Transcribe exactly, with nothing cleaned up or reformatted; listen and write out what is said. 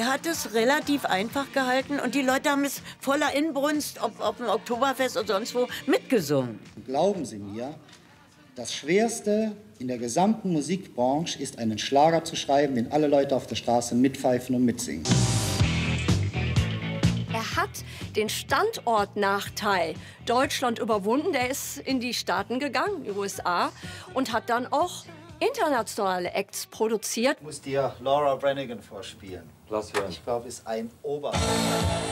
Er hat es relativ einfach gehalten und die Leute haben es voller Inbrunst, ob auf dem Oktoberfest oder sonst wo, mitgesungen. Glauben Sie mir, das Schwerste in der gesamten Musikbranche ist, einen Schlager zu schreiben, den alle Leute auf der Straße mitpfeifen und mitsingen. Er hat den Standortnachteil Deutschland überwunden. Der ist in die Staaten gegangen, die U S A, und hat dann auch internationale Acts produziert. Ich muss dir Laura Branigan vorspielen. Lass hören. Ich glaube, ist ein Ober.